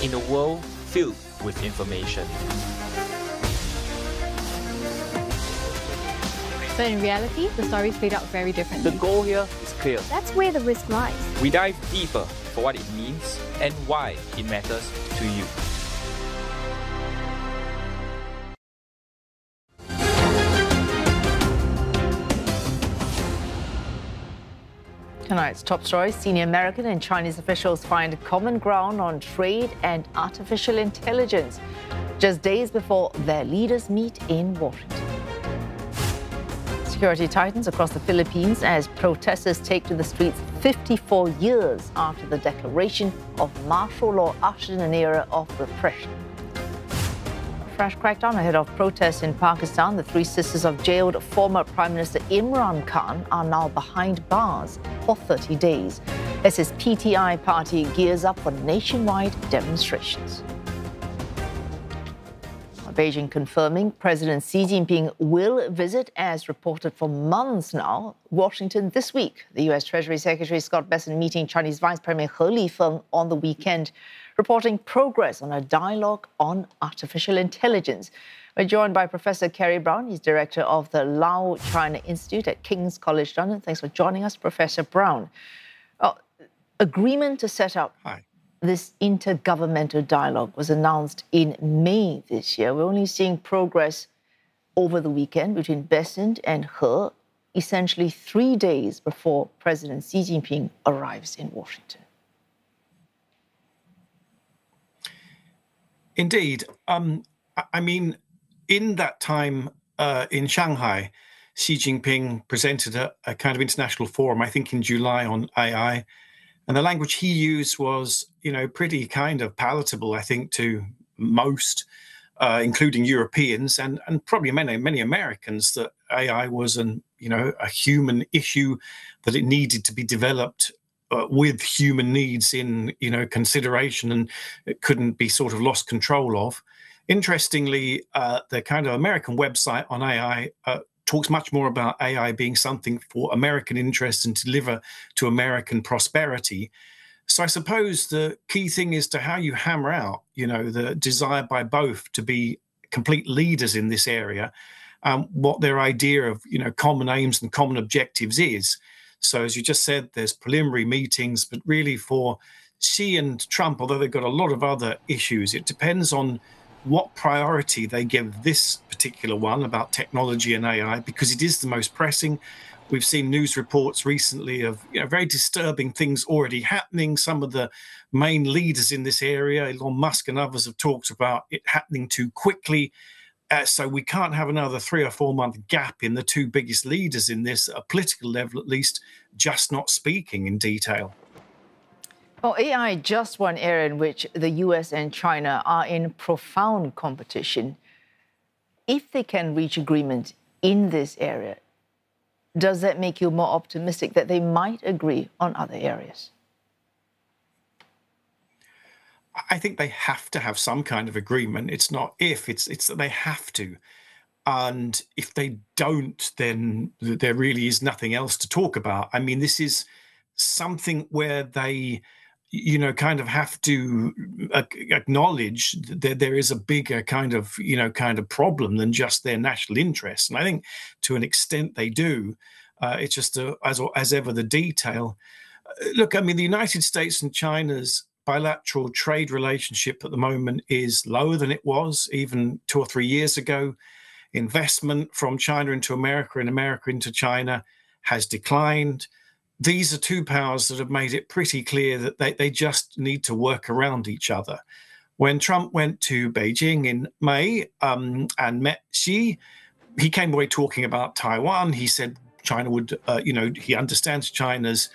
in a world filled with information. But in reality, the stories played out very differently. The goal here is clear. That's where the risk lies. We dive deeper for what it means and why it matters to you. Tonight's top story: senior American and Chinese officials find common ground on trade and artificial intelligence, just days before their leaders meet in Washington. Security tightens across the Philippines as protesters take to the streets 54 years after the declaration of martial law ushered in an era of repression. A fresh crackdown ahead of protests in Pakistan. The three sisters of jailed former Prime Minister Imran Khan are now behind bars for 30 days as his PTI party gears up for nationwide demonstrations. Beijing confirming President Xi Jinping will visit, as reported for months now, Washington this week. The U.S. Treasury Secretary Scott Bessent meeting Chinese Vice Premier He Lifeng on the weekend, reporting progress on a dialogue on artificial intelligence. We're joined by Professor Kerry Brown. He's director of the Lau China Institute at King's College London. Thanks for joining us, Professor Brown. Agreement to set up this intergovernmental dialogue was announced in May this year. We're only seeing progress over the weekend between Bessent and He, essentially 3 days before President Xi Jinping arrives in Washington. Indeed. I mean, in that time in Shanghai, Xi Jinping presented a kind of international forum, I think in July, on AI. And the language he used was, pretty kind of palatable, I think, to most, including Europeans and probably many Americans, that AI was a human issue, that it needed to be developed with human needs in, consideration, and it couldn't be sort of lost control of. Interestingly, the kind of American website on AI talks much more about AI being something for American interests and to deliver to American prosperity. So I suppose the key thing is to how you hammer out, the desire by both to be complete leaders in this area, what their idea of, common aims and common objectives is. So as you just said, there's preliminary meetings, but really for Xi and Trump, although they've got a lot of other issues, it depends on what priority they give this particular one about technology and AI, because it is the most pressing. We've seen news reports recently of very disturbing things already happening. Some of the main leaders in this area, Elon Musk and others, have talked about it happening too quickly. So we can't have another 3 or 4 month gap in the two biggest leaders in this, at a political level at least, just not speaking in detail. Well, AI is just one area in which the US and China are in profound competition. If they can reach agreement in this area, does that make you more optimistic that they might agree on other areas? I think they have to have some kind of agreement. It's not if, it's that they have to. And if they don't, then there really is nothing else to talk about. I mean, this is something where they kind of have to acknowledge that there is a bigger kind of problem than just their national interests. And I think to an extent they do. It's just, as ever, the detail. Look, I mean, the United States and China's bilateral trade relationship at the moment is lower than it was even 2 or 3 years ago. Investment from China into America and America into China has declined. These are two powers that have made it pretty clear that they just need to work around each other. When Trump went to Beijing in May and met Xi, he came away talking about Taiwan. He said China would, he understands China's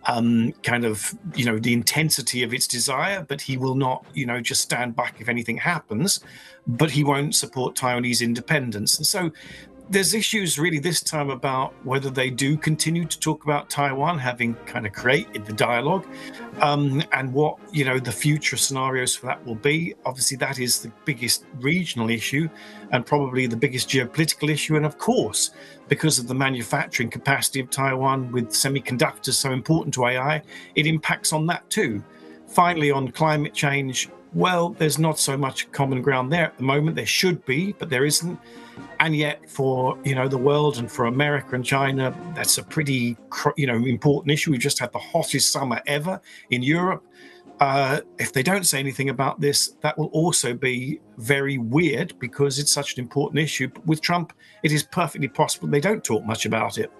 the intensity of its desire, but he will not, just stand back if anything happens, but he won't support Taiwanese independence. And so there's issues really this time about whether they do continue to talk about Taiwan, having kind of created the dialogue, and what, the future scenarios for that will be. Obviously, that is the biggest regional issue and probably the biggest geopolitical issue. And of course, because of the manufacturing capacity of Taiwan with semiconductors so important to AI, it impacts on that too. Finally, on climate change, well, there's not so much common ground there at the moment. There should be, but there isn't. And yet for, the world and for America and China, that's a pretty, important issue. We've just had the hottest summer ever in Europe. If they don't say anything about this, that will also be very weird because it's such an important issue. But with Trump, it is perfectly possible they don't talk much about it.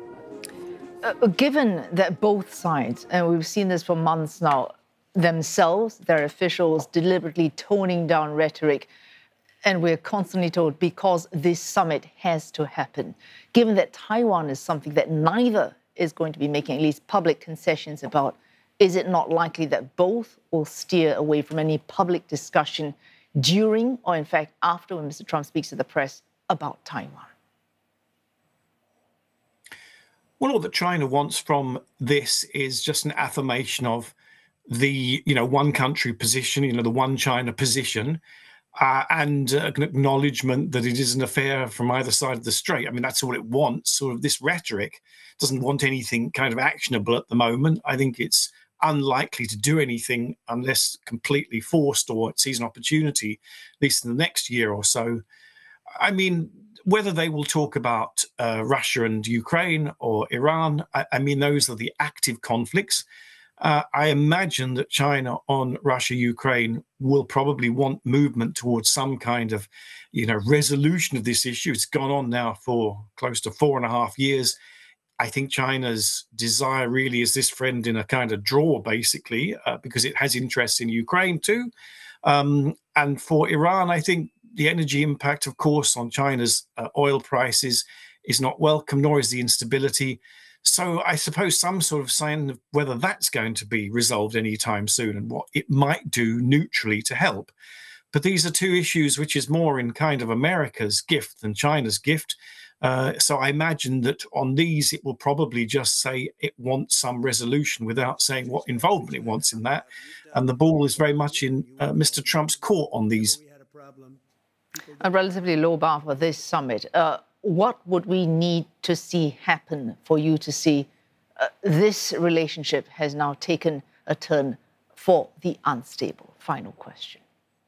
Given that both sides, and we've seen this for months now, themselves, their officials deliberately toning down rhetoric, and we're constantly told because this summit has to happen. Given that Taiwan is something that neither is going to be making at least public concessions about, is it not likely that both will steer away from any public discussion during or, in fact, after when Mr. Trump speaks to the press about Taiwan? Well, all that China wants from this is just an affirmation of the, one country position, the one China position, and an acknowledgement that it is an affair from either side of the strait. I mean, that's all it wants. Sort of this rhetoric doesn't want anything kind of actionable at the moment. I think it's unlikely to do anything unless completely forced or it sees an opportunity, at least in the next year or so. I mean, whether they will talk about Russia and Ukraine or Iran, I mean, those are the active conflicts. I imagine that China on Russia-Ukraine will probably want movement towards some kind of, resolution of this issue. It's gone on now for close to 4.5 years. I think China's desire really is this friend in a kind of draw, basically, because it has interests in Ukraine too. And for Iran, I think the energy impact, of course, on China's oil prices is not welcome, nor is the instability. So I suppose some sort of sign of whether that's going to be resolved anytime soon and what it might do neutrally to help. But these are two issues which is more in kind of America's gift than China's gift. So I imagine that on these, it will probably just say it wants some resolution without saying what involvement it wants in that. And the ball is very much in Mr. Trump's court on these. A relatively low bar for this summit. What would we need to see happen for you to see this relationship has now taken a turn for the unstable? Final question.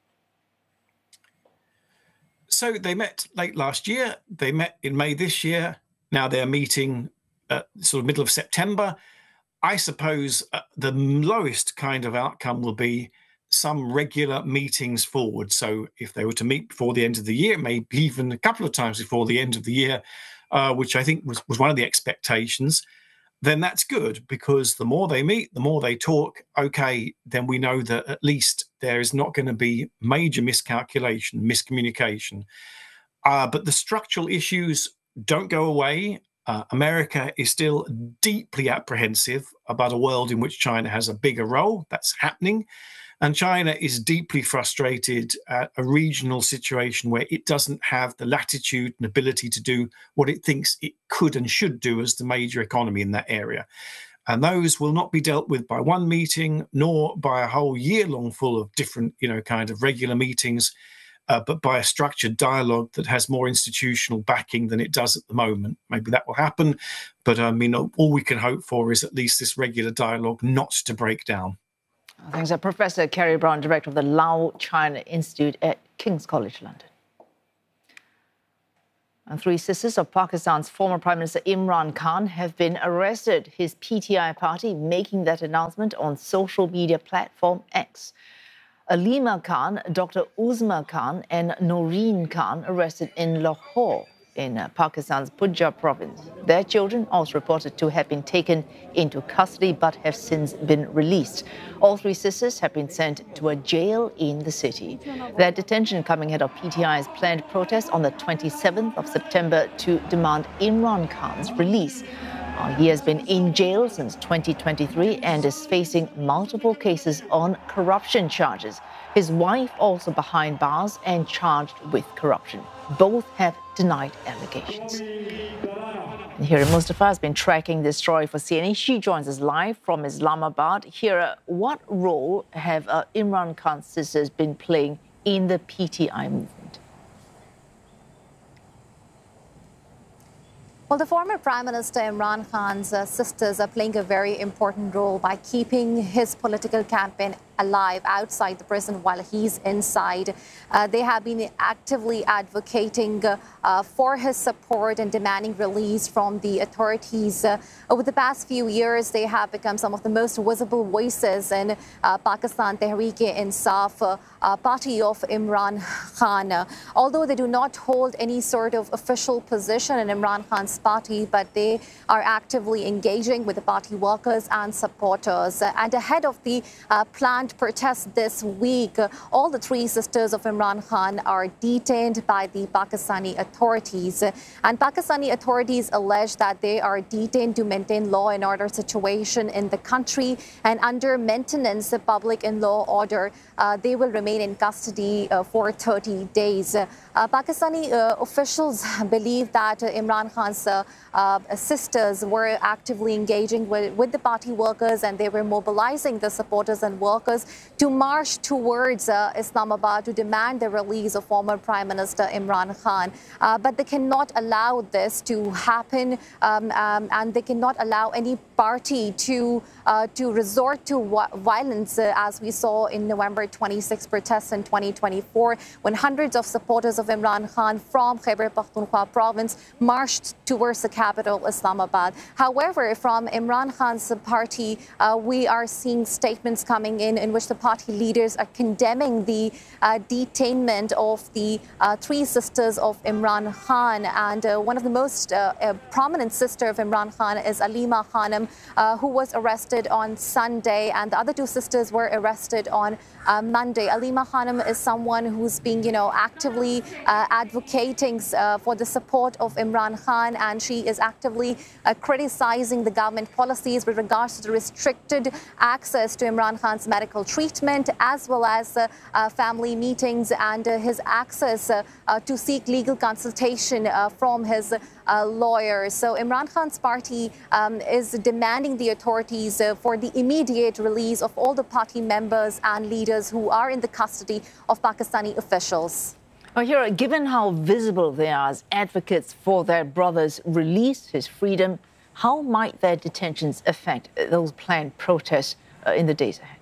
So they met late last year. They met in May this year. Now they're meeting sort of middle of September. I suppose the lowest kind of outcome will be some regular meetings forward. So if they were to meet before the end of the year, maybe even a couple of times before the end of the year, which I think was one of the expectations, then that's good because the more they meet, the more they talk, okay, then we know that at least there is not going to be major miscalculation, miscommunication. But the structural issues don't go away. America is still deeply apprehensive about a world in which China has a bigger role. That's happening. And China is deeply frustrated at a regional situation where it doesn't have the latitude and ability to do what it thinks it could and should do as the major economy in that area. And those will not be dealt with by one meeting, nor by a whole year long full of different, kind of regular meetings, but by a structured dialogue that has more institutional backing than it does at the moment. Maybe that will happen. But I mean, all we can hope for is at least this regular dialogue not to break down. Thanks, Professor Kerry Brown, Director of the Lao China Institute at King's College London. And 3 sisters of Pakistan's former Prime Minister Imran Khan have been arrested. His PTI party making that announcement on social media platform X. Alima Khan, Dr. Uzma Khan and Noreen Khan arrested in Lahore in Pakistan's Punjab province. Their children also reported to have been taken into custody but have since been released. All 3 sisters have been sent to a jail in the city. Their detention coming ahead of PTI's planned protest on the 27th of September to demand Imran Khan's release. He has been in jail since 2023 and is facing multiple cases on corruption charges. His wife also behind bars and charged with corruption. Both have denied allegations. And Hira Mustafa has been tracking this story for CNN. She joins us live from Islamabad. Hira, what role have Imran Khan's sisters been playing in the PTI movement? Well, the former Prime Minister Imran Khan's sisters are playing a very important role by keeping his political campaign alive outside the prison while he's inside. They have been actively advocating for his support and demanding release from the authorities. Over the past few years, they have become some of the most visible voices in Pakistan Tehreek-e-Insaf party of Imran Khan. Although they do not hold any sort of official position in Imran Khan's party, but they are actively engaging with the party workers and supporters. And ahead of the planned protest this week, all the three sisters of Imran Khan are detained by the Pakistani authorities. And Pakistani authorities allege that they are detained to maintain law and order situation in the country, and under maintenance of public and law order, they will remain in custody for 30 days. Pakistani officials believe that Imran Khan's sisters were actively engaging with the party workers, and they were mobilizing the supporters and workers to march towards Islamabad to demand the release of former Prime Minister Imran Khan. But they cannot allow this to happen, and they cannot allow any party to resort to violence, as we saw in November 26 protests in 2024, when hundreds of supporters of Imran Khan from Khyber Pakhtunkhwa province marched towards the capital, Islamabad. However, from Imran Khan's party, we are seeing statements coming in which the party leaders are condemning the detainment of the three sisters of Imran Khan. And one of the most prominent sister of Imran Khan is Alima Khanum, who was arrested on Sunday, and the other two sisters were arrested on Monday. Alima Khanum is someone who's being, actively advocating for the support of Imran Khan, and she is actively criticizing the government policies with regards to the restricted access to Imran Khan's medical treatment, as well as family meetings and his access to seek legal consultation from his lawyers. So Imran Khan's party is demanding the authorities for the immediate release of all the party members and leaders who are in the custody of Pakistani officials. Hira, given how visible they are as advocates for their brother's release, his freedom, how might their detentions affect those planned protests in the days ahead?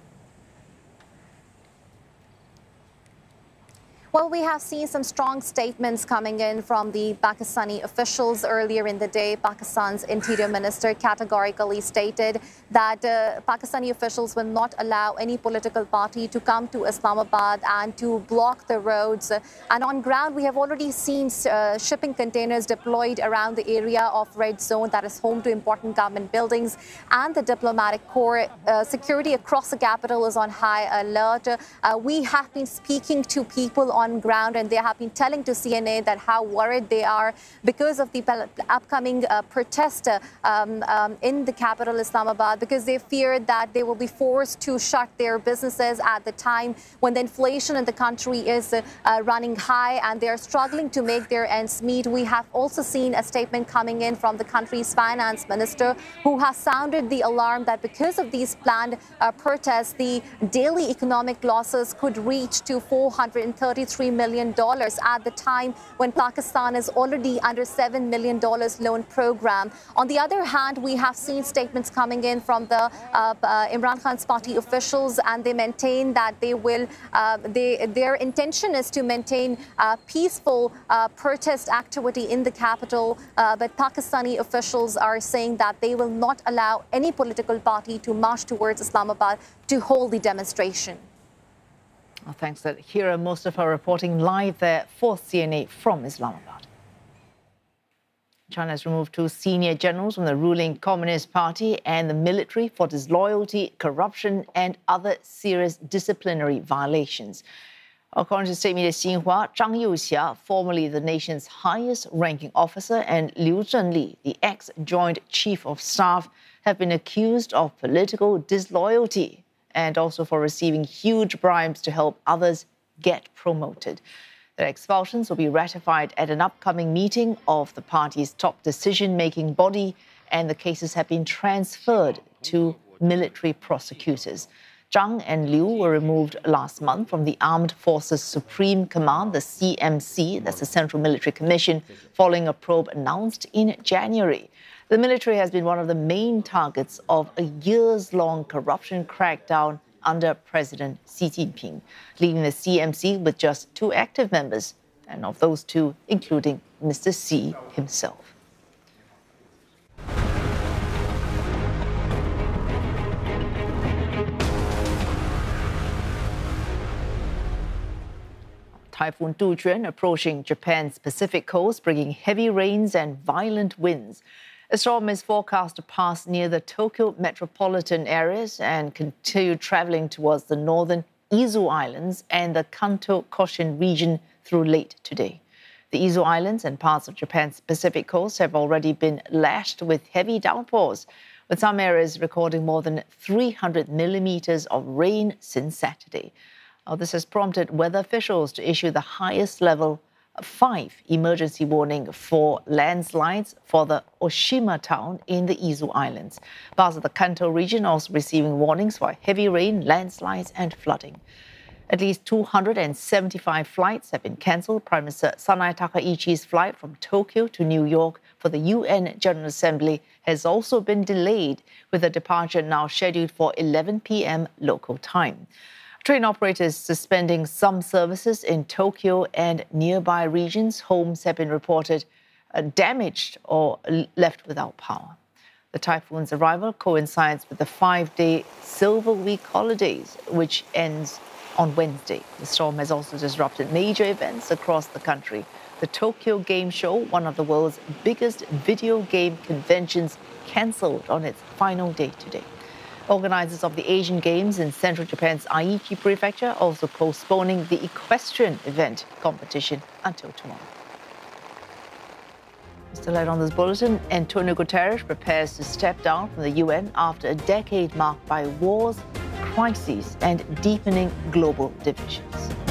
Well, we have seen some strong statements coming in from the Pakistani officials. Earlier in the day, Pakistan's Interior Minister categorically stated that Pakistani officials will not allow any political party to come to Islamabad and to block the roads. And on ground, we have already seen shipping containers deployed around the area of Red Zone that is home to important government buildings and the diplomatic corps. Security across the capital is on high alert. We have been speaking to people on ground, and they have been telling to CNA that how worried they are because of the upcoming protest in the capital, Islamabad, because they fear that they will be forced to shut their businesses at the time when the inflation in the country is running high and they are struggling to make their ends meet. We have also seen a statement coming in from the country's finance minister, who has sounded the alarm that because of these planned protests, the daily economic losses could reach to $433 million at the time when Pakistan is already under $7 million loan program. On the other hand, we have seen statements coming in from the Imran Khan's party officials, and they maintain that they will, their intention is to maintain peaceful protest activity in the capital. But Pakistani officials are saying that they will not allow any political party to march towards Islamabad to hold the demonstration. Well, thanks, Hira. Most of her reporting live there for CNA from Islamabad. China has removed two senior generals from the ruling Communist Party and the military for disloyalty, corruption, and other serious disciplinary violations. According to State Media Xinhua, Zhang Youxia, formerly the nation's highest-ranking officer, and Liu Zhenli, the ex-Joint Chief of Staff, have been accused of political disloyalty and also for receiving huge bribes to help others get promoted. Their expulsions will be ratified at an upcoming meeting of the party's top decision-making body, and the cases have been transferred to military prosecutors. Zhang and Liu were removed last month from the Armed Forces Supreme Command, the CMC, that's the Central Military Commission, following a probe announced in January. The military has been one of the main targets of a years-long corruption crackdown under President Xi Jinping, leaving the CMC with just 2 active members, and of those 2, including Mr. Xi himself. Typhoon Duquan approaching Japan's Pacific coast, bringing heavy rains and violent winds. A storm is forecast to pass near the Tokyo metropolitan areas and continue traveling towards the northern Izu Islands and the Kanto Koshin region through late today. The Izu Islands and parts of Japan's Pacific coast have already been lashed with heavy downpours, with some areas recording more than 300 millimeters of rain since Saturday. This has prompted weather officials to issue the highest level 5 emergency warning for landslides for the Oshima town in the Izu Islands. Parts of the Kanto region also receiving warnings for heavy rain, landslides and flooding. At least 275 flights have been cancelled. Prime Minister Sanai Takaichi's flight from Tokyo to New York for the UN General Assembly has also been delayed, with a departure now scheduled for 11 p.m. local time. Train operators suspending some services in Tokyo and nearby regions. Homes have been reported damaged or left without power. The typhoon's arrival coincides with the 5-day Silver Week holidays, which ends on Wednesday. The storm has also disrupted major events across the country. The Tokyo Game Show, one of the world's biggest video game conventions, cancelled on its final day today. Organizers of the Asian Games in central Japan's Aichi Prefecture also postponing the equestrian event competition until tomorrow. Still ahead on this bulletin, Antonio Guterres prepares to step down from the UN after a decade marked by wars, crises, and deepening global divisions.